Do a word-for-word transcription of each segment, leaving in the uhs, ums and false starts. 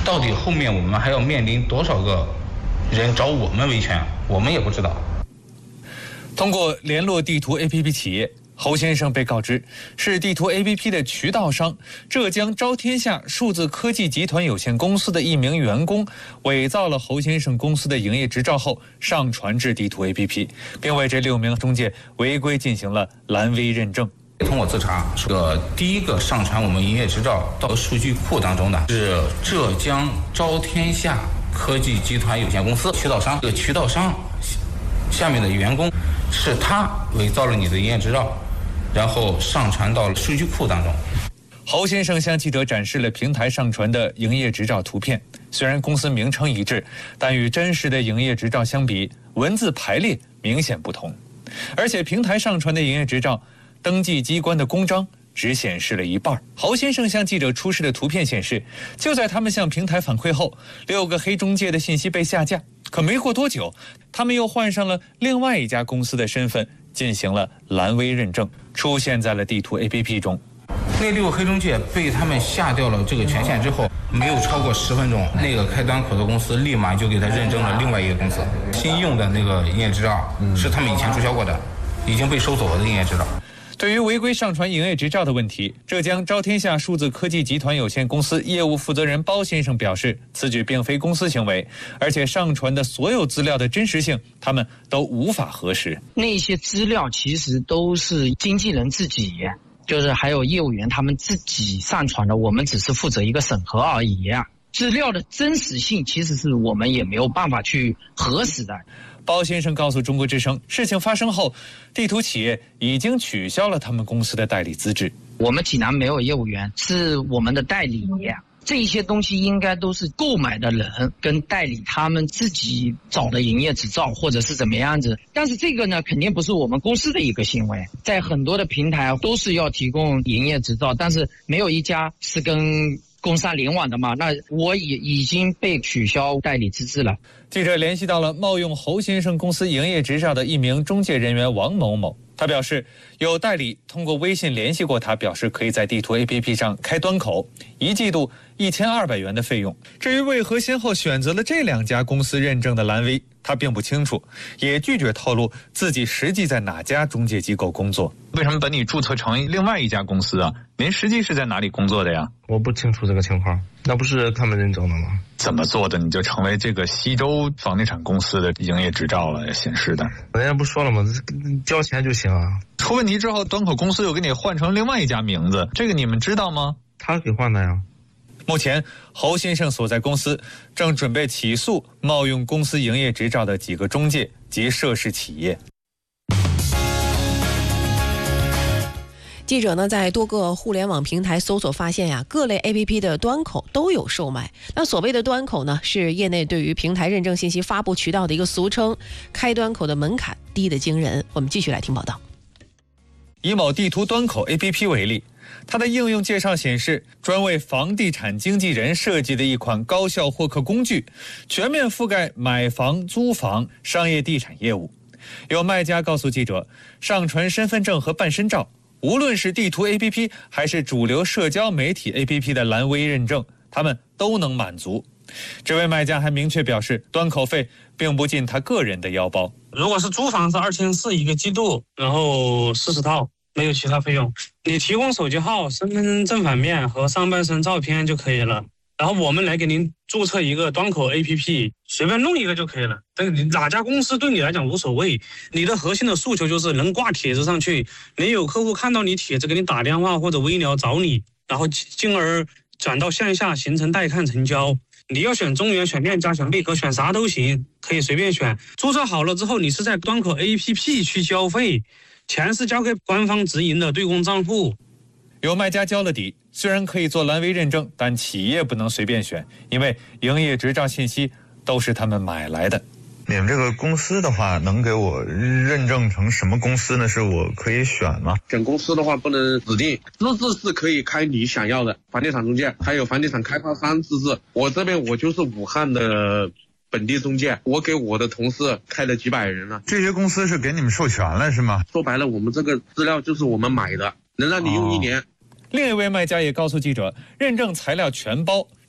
到底后面我们还要面临多少个人找我们维权，我们也不知道。 通过联络地图 A P P 企业，侯先生被告知是地图 A P P 的渠道商浙江招天下数字科技集团有限公司的一名员工，伪造了侯先生公司的营业执照后上传至地图 A P P， 并为这六名中介违规进行了蓝 V 认证。 通过自查，这个第一个上传我们营业执照到数据库当中的是浙江招天下科技集团有限公司渠道商，这个渠道商下面的员工是他伪造了你的营业执照，然后上传到了数据库当中。 侯先生向记者展示了平台上传的营业执照图片，虽然公司名称一致，但与真实的营业执照相比，文字排列明显不同，而且平台上传的营业执照登记机关的公章只显示了一半。侯先生向记者出示的图片显示，就在他们向平台反馈后，六个黑中介的信息被下架，可没过多久，他们又换上了另外一家公司的身份，进行了蓝 V 认证，出现在了地图 A P P 中。 那六个黑中介被他们下掉了这个权限之后，没有超过十分钟，那个开端口的公司立马就给他认证了另外一个公司新用的那个营业执照，是他们以前注销过的，已经被收走了的营业执照。 对于违规上传营业执照的问题，浙江招天下数字科技集团有限公司业务负责人包先生表示，此举并非公司行为，而且上传的所有资料的真实性他们都无法核实。 那些资料其实都是经纪人自己，就是还有业务员他们自己上传的，我们只是负责一个审核而已。资料的真实性其实是我们也没有办法去核实的。 包先生告诉中国之声，事情发生后，地图企业已经取消了他们公司的代理资质。 我们济南没有业务员，是我们的代理，这一些东西应该都是购买的人跟代理他们自己找的营业执照或者是怎么样子。但是这个呢，肯定不是我们公司的一个行为，在很多的平台都是要提供营业执照，但是没有一家是跟工商联网的嘛，那我也已经被取消代理资质了。 记者联系到了冒用侯先生公司营业执照的一名中介人员王某某，他表示有代理通过微信联系过他，表示可以在地图 A P P 上开端口，一季度一千二百元的费用。至于为何先后选择了这两家公司认证的蓝 V， 他并不清楚，也拒绝透露自己实际在哪家中介机构工作。 为什么把你注册成另外一家公司啊？您实际是在哪里工作的呀？ 我不清楚这个情况，那不是他们认证的吗？ 怎么做的你就成为这个西周房地产公司的营业执照了显示的？ 人家不说了吗？交钱就行啊。 出问题之后，端口公司又给你换成另外一家名字，这个你们知道吗？ 他给换的呀。 目前，侯先生所在公司正准备起诉冒用公司营业执照的几个中介及涉事企业。 记者呢在多个互联网平台搜索发现呀，各类 A P P 的端口都有售卖。那所谓的端口呢，是业内对于平台认证信息发布渠道的一个俗称，开端口的门槛低得惊人。我们继续来听报道。 以某地图端口 A P P 为例，它的应用介绍显示，专为房地产经纪人设计的一款高效获客工具，全面覆盖买房、租房、商业地产业务。有卖家告诉记者，上传身份证和办身照，无论是地图 A P P 还是主流社交媒体 A P P 的蓝 V 认证，他们都能满足。这位卖家还明确表示，端口费并不进他个人的腰包。 如果是租房是二千四一个季度，然后四十套，没有其他费用。你提供手机号、身份证正反面和上半身照片就可以了。然后我们来给您注册一个端口 A P P， 随便弄一个就可以了。但是哪家公司对你来讲无所谓，你的核心的诉求就是能挂帖子上去，没有客户看到你帖子给你打电话或者微聊找你，然后进而转到线下形成带看成交。你要选中原、选链家、选贝壳，选啥都行，可以随便选。注册好了之后，你是在端口 A P P 去交费，钱是交给官方直营的对公账户。 有卖家交了底，虽然可以做蓝 V 认证，但企业不能随便选，因为营业执照信息都是他们买来的。 你们这个公司的话，能给我认证成什么公司呢？是我可以选吗？ 选公司的话不能指定，资质是可以开你想要的，房地产中介，还有房地产开发商资质。我这边我就是武汉的本地中介，我给我的同事开了几百人了。 这些公司是给你们授权了是吗？ 说白了，我们这个资料就是我们买的，能让你用一年。 哦，另一位卖家也告诉记者，认证材料全包，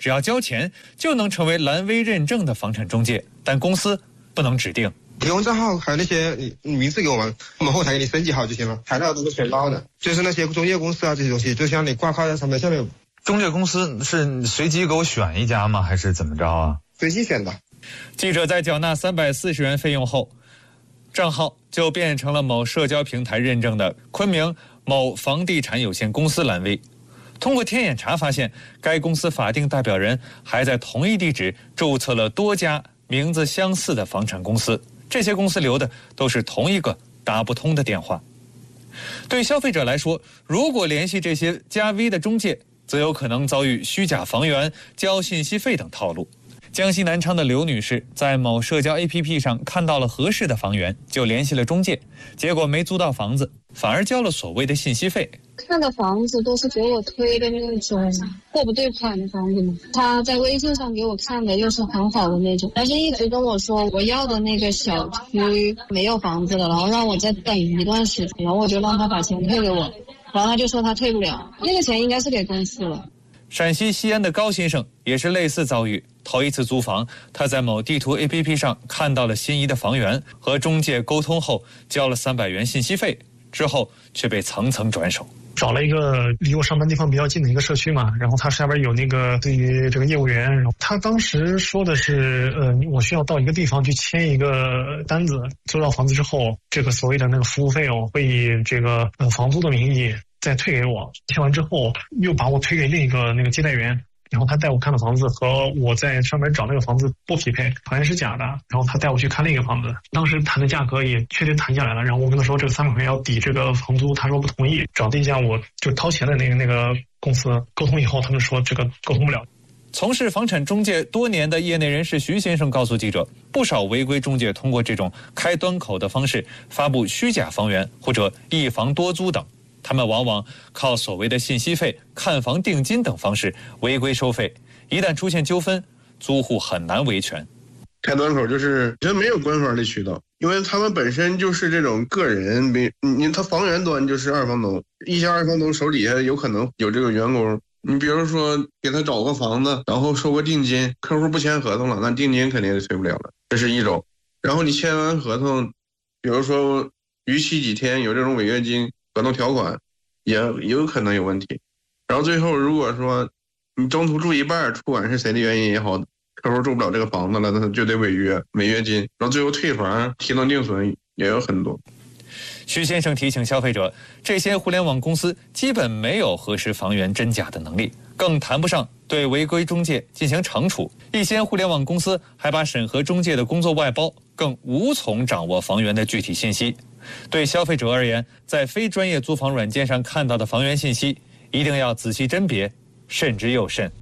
只要交钱就能成为蓝 V 认证的房产中介，但公司不能指定。 提供账号还有那些名字给我们，我们后台给你升级好就行了，材料都是全包的。就是那些中介公司啊这些东西，就像你挂靠在上面，下面中介公司是随机给我选一家吗？还是怎么着啊？ 随机选的。 记者在缴纳三百四十元费用后，账号就变成了某社交平台认证的昆明某房地产有限公司蓝 V。通过天眼查发现，该公司法定代表人还在同一地址注册了多家名字相似的房产公司，这些公司留的都是同一个打不通的电话。对消费者来说，如果联系这些加 V 的中介，则有可能遭遇虚假房源、交信息费等套路。江西南昌的刘女士在某社交 A P P 上看到了合适的房源，就联系了中介，结果没租到房子，反而交了所谓的信息费。 看的房子都是给我推的那种货不对款的房子嘛，他在微信上给我看的又是很好的那种，但是一直跟我说我要的那个小区没有房子了，然后让我再等一段时间，然后我就让他把钱退给我，然后他就说他退不了，那个钱应该是给公司了。 陕西西安的高先生也是类似遭遇，头一次租房，他在某地图 A P P 上看到了心仪的房源，和中介沟通后交了三百元信息费，之后却被层层转手。 找了一个离我上班地方比较近的一个社区嘛，然后他下边有那个对于这个业务员，然后他当时说的是，呃，我需要到一个地方去签一个单子，租到房子之后，这个所谓的那个服务费用会以这个呃房租的名义再退给我，签完之后又把我推给另一个那个接待员。然后他带我看的房子和我在上面找那个房子不匹配，好像是假的。然后他带我去看另一个房子，当时谈的价格也确定谈下来了。然后我跟他说这个三百块钱要抵这个房租，他说不同意。找了一家我就掏钱的那个那个公司沟通以后，他们说这个沟通不了。 从事房产中介多年的业内人士徐先生告诉记者，不少违规中介通过这种开端口的方式发布虚假房源或者一房多租等。他们往往靠所谓的信息费、看房定金等方式违规收费，一旦出现纠纷，租户很难维权。 开端口就是觉得没有官方的渠道，因为他们本身就是这种个人，没你他房源端就是二房东，一家二房东手底下有可能有这个员工。你比如说给他找个房子，然后收个定金，客户不签合同了，那定金肯定是退不了了，这是一种。然后你签完合同，比如说逾期几天有这种违约金。合同条款也也有可能有问题，然后最后如果说你中途住一半，不管是谁的原因也好，客户住不了这个房子了，那就得违约，违约金，然后最后退房、提能定损也有很多。 徐先生提醒消费者，这些互联网公司基本没有核实房源真假的能力，更谈不上对违规中介进行惩处。一些互联网公司还把审核中介的工作外包，更无从掌握房源的具体信息。对消费者而言，在非专业租房软件上看到的房源信息，一定要仔细甄别，慎之又慎。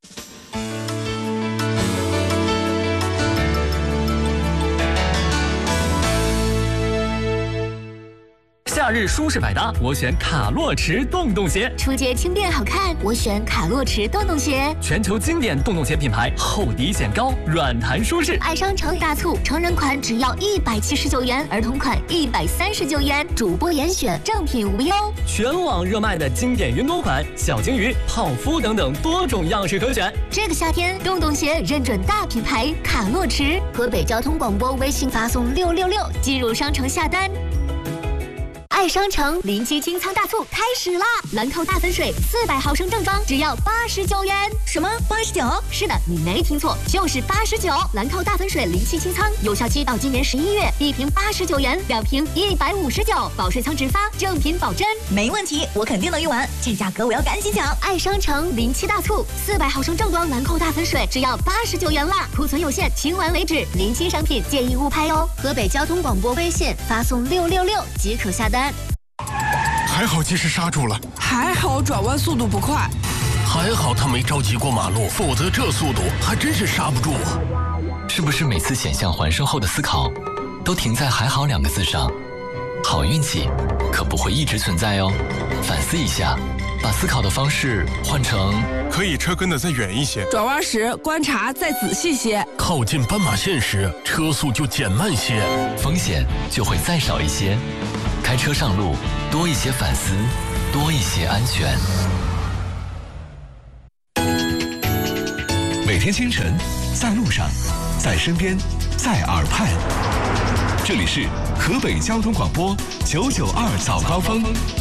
夏日舒适百搭，我选卡洛驰洞洞鞋； 初阶轻便好看，我选卡洛驰洞洞鞋。 全球经典洞洞鞋品牌，厚底显高，软弹舒适。 爱商城大促，成人款只要一百七十九元，儿童款一百三十九元，主播严选，正品无忧。 全网热卖的经典运动款，小鲸鱼、泡芙等等多种样式可选。 这个夏天，洞洞鞋认准大品牌卡洛驰。河北交通广播微信发送六六六进入商城下单。爱商城临期清仓大促开始啦！兰蔻大粉水四百毫升正装只要八十九元。什么八十九？是的，你没听错，就是八十九。兰蔻大粉水临期清仓，有效期到今年十一月，一瓶八十九元，两瓶一百五十九，保税仓直发，正品保真。 没问题，我肯定能用完，这价格我要赶紧抢！ 爱商城临期大促，四百毫升正装兰蔻大粉水只要八十九元啦，库存有限，清完为止，临期商品建议勿拍哦。河北交通广播微信发送六六六即可下单。 还好及时刹住了， 还好转弯速度不快， 还好他没着急过马路，否则这速度还真是刹不住啊！ 是不是每次险象环生后的思考，都停在“还好”两个字上？好运气可不会一直存在哦，反思一下，把思考的方式换成可以车跟得再远一些， 转弯时观察再仔细些， 靠近斑马线时车速就减慢些， 风险就会再少一些。开车上路，多一些反思，多一些安全。 每天清晨，在路上，在身边，在耳畔。这里是河北交通广播九九二早高峰。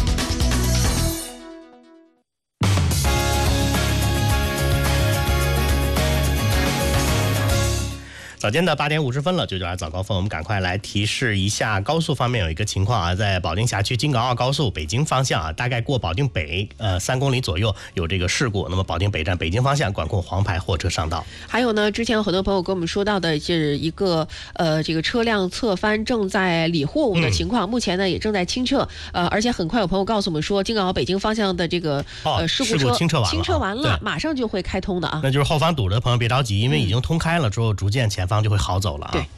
早间的八点五十分了，九九二早高峰，我们赶快来提示一下高速方面有一个情况啊，在保定辖区京港澳高速北京方向啊，大概过保定北呃三公里左右有这个事故，那么保定北站北京方向管控黄牌货车上道。 还有呢，之前有很多朋友跟我们说到的是一个呃这个车辆侧翻正在理货物的情况，嗯、目前呢也正在清撤，呃而且很快有朋友告诉我们说，京港澳北京方向的这个、哦、呃事故车清撤完了， 清撤完了，马上就会开通的啊。 那就是后方堵着的朋友别着急，因为已经通开了之后，逐渐前方就会好走了啊。 对。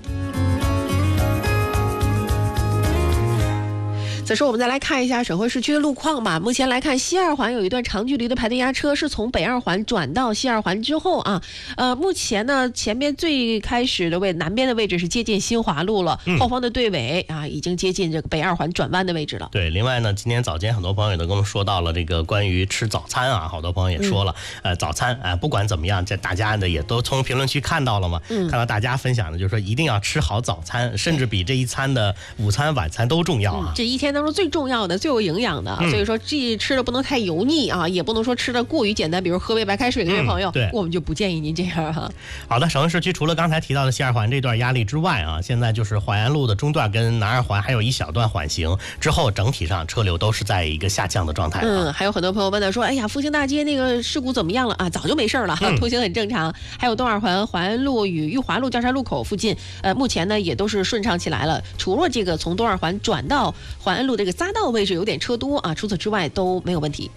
此时我们再来看一下省会市区的路况吧。目前来看，西二环有一段长距离的排队压车，是从北二环转到西二环之后啊。呃，目前呢，前边最开始的位南边的位置是接近新华路了，嗯、后方的队尾啊已经接近这个北二环转弯的位置了。 对，另外呢，今天早间很多朋友也都跟我们说到了这个关于吃早餐啊，好多朋友也说了，嗯、呃，早餐啊、呃，不管怎么样，这大家呢也都从评论区看到了嘛，嗯、看到大家分享的就是说一定要吃好早餐，甚至比这一餐的午餐晚餐都重要啊。 嗯、这一天当中最重要的、最有营养的，嗯、所以说既吃的不能太油腻啊，也不能说吃的过于简单，比如喝杯白开水的这位朋友，嗯、对，我们就不建议您这样哈。 好的，省会市区除了刚才提到的西二环这段压力之外啊，现在就是淮安路的中段跟南二环还有一小段缓行，之后整体上车流都是在一个下降的状态。 嗯，还有很多朋友问到说，哎呀，复兴大街那个事故怎么样了啊？早就没事了，嗯、通行很正常。还有东二环淮安路与裕华路交叉路口附近，呃，目前呢也都是顺畅起来了。除了这个从东二环转到淮安路这个匝道位置有点车多啊，除此之外都没有问题。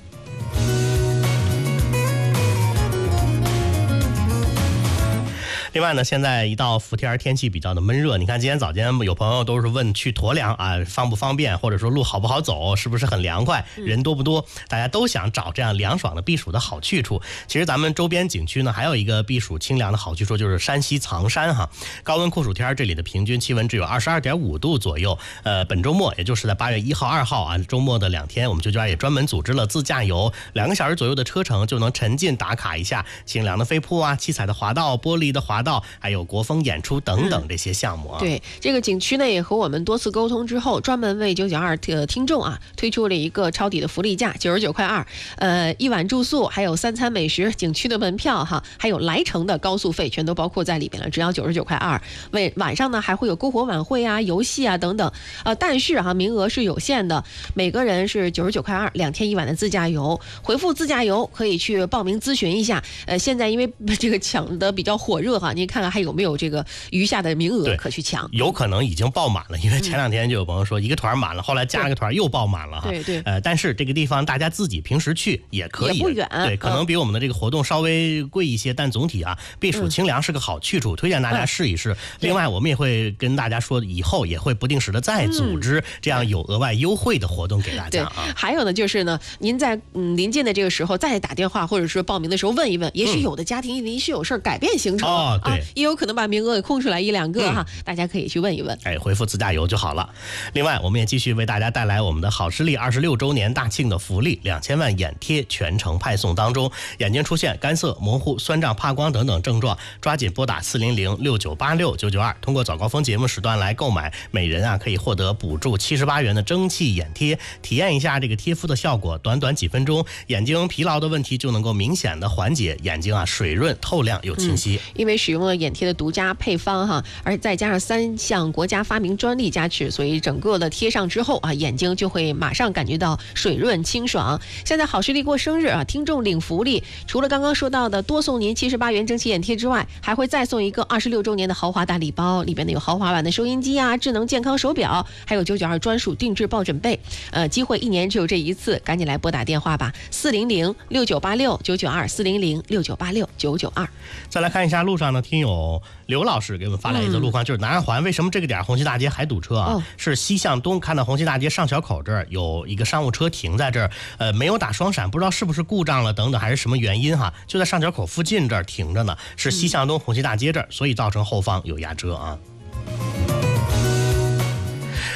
另外呢，现在一到伏天天气比较的闷热，你看今天早间有朋友都是问去驮粮啊方不方便，或者说路好不好走，是不是很凉快，人多不多，大家都想找这样凉爽的避暑的好去处。其实咱们周边景区呢还有一个避暑清凉的好去处，就是山西藏山哈。高温酷暑天这里的平均气温只有 二十二点五度左右。呃，本周末也就是在八月一号二号啊，周末的两天，我们九九二也专门组织了自驾游，两个小时左右的车程就能沉浸打卡一下清凉的飞瀑啊、七彩的滑道、玻璃的滑道，还有国风演出等等这些项目啊。 嗯、对，这个景区呢也和我们多次沟通之后，专门为九九二的听众啊推出了一个抄底的福利价，九十九块二，呃，一晚住宿，还有三餐美食、景区的门票哈，还有来程的高速费，全都包括在里面了，只要九十九块二。为晚上呢还会有篝火晚会啊、游戏啊等等，呃，但是哈、啊、名额是有限的，每个人是九十九块二，两天一晚的自驾游。回复自驾游可以去报名咨询一下。呃，现在因为这个抢的比较火热哈，您看看还有没有这个余下的名额可去抢？ 有可能已经爆满了，因为前两天就有朋友说一个团满了，后来加了个团又爆满了哈。 对对。 呃，但是这个地方大家自己平时去也可以， 也不远。 对，可能比我们的这个活动稍微贵一些，嗯、但总体啊，避暑清凉是个好去处，嗯、推荐大家试一试。嗯、另外，我们也会跟大家说，以后也会不定时的再组织这样有额外优惠的活动给大家啊。 对，还有呢，就是呢，您在嗯临近的这个时候再打电话或者是报名的时候问一问，也许有的家庭临时有事改变行程、 嗯、哦，对、 啊，也有可能把名额给空出来一两个、嗯、哈，大家可以去问一问。 哎，回复自驾游就好了。另外，我们也继续为大家带来我们的好视力二十六周年大庆的福利，两千万眼贴全程派送当中，眼睛出现干涩、模糊、酸胀、怕光等等症状，抓紧拨打四零零六九八六九九二，通过早高峰节目时段来购买，每人啊可以获得补助七十八元的蒸汽眼贴，体验一下这个贴敷的效果，短短几分钟，眼睛疲劳的问题就能够明显的缓解，眼睛啊水润透亮又清晰。 嗯、因为使用了眼贴的独家配方哈，而再加上三项国家发明专利加持，所以整个的贴上之后啊，眼睛就会马上感觉到水润清爽。现在好视力过生日啊，听众领福利，除了刚刚说到的多送您七十八元蒸汽眼贴之外，还会再送一个二十六周年的豪华大礼包，里边呢有豪华版的收音机啊、智能健康手表，还有九九二专属定制抱枕被。呃，机会一年只有这一次，赶紧来拨打电话吧，四零零六九八六九九二，四零零六九八六九九二。 再来看一下路上呢，听友刘老师给我们发来一则路况，嗯、就是南二环为什么这个点红旗大街还堵车啊？哦、是西向东，看到红旗大街上小口这儿有一个商务车停在这儿，呃，没有打双闪，不知道是不是故障了等等，还是什么原因哈？就在上小口附近这儿停着呢，是西向东红旗大街这儿，所以造成后方有压车啊。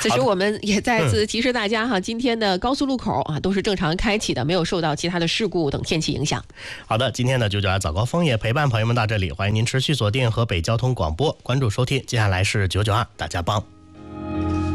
此时我们也再次提示大家哈，今天的高速路口啊都是正常开启的，没有受到其他的事故等天气影响。 好的，今天的九九二早高峰也陪伴朋友们到这里，欢迎您持续锁定河北交通广播，关注收听。接下来是九九二大家帮。